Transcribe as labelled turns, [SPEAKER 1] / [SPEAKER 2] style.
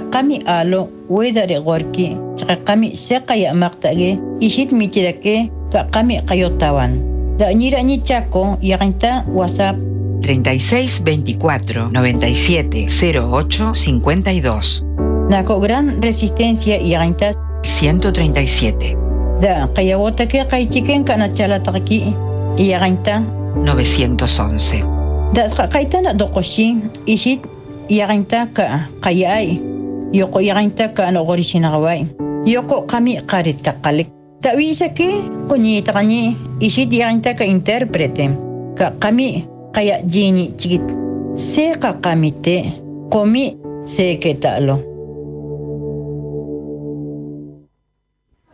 [SPEAKER 1] qami alo wedare gorki chaka qami seqaya maqtage ishit michirake ka qami qayotawan da ñira ñi Chaco yaqinta WhatsApp
[SPEAKER 2] 36 24 97 08 52.
[SPEAKER 1] Nako Gran Resistencia yaqinta
[SPEAKER 2] 137.
[SPEAKER 1] Da qayawota que qaychiken kana chalataqki yaqinta
[SPEAKER 2] 911.
[SPEAKER 1] Da qaytana doqoshi ishit yaqinta ka qayay yoko yaqinta ka no gorishinawai yoko qami qaritaqalik tawisa que qoñita qañi ishit yaqinta ka interprete ka qami qaya jini chikit se qamite qomi se ketalo